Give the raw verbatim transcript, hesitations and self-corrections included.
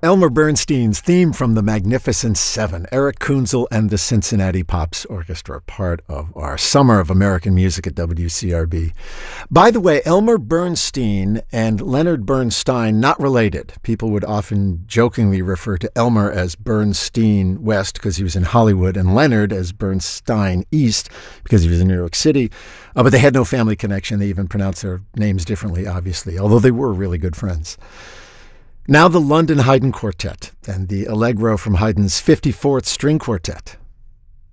Elmer Bernstein's theme from the Magnificent Seven. Eric Kunzel and the Cincinnati Pops Orchestra, part of our Summer of American Music at W C R B. By the way, Elmer Bernstein and Leonard Bernstein, not related. People would often jokingly refer to Elmer as Bernstein West because he was in Hollywood, and Leonard as Bernstein East because he was in New York City. Uh, but they had no family connection. They even pronounced their names differently, obviously, although they were really good friends. Now the London Haydn Quartet and the Allegro from Haydn's fifty-fourth String Quartet.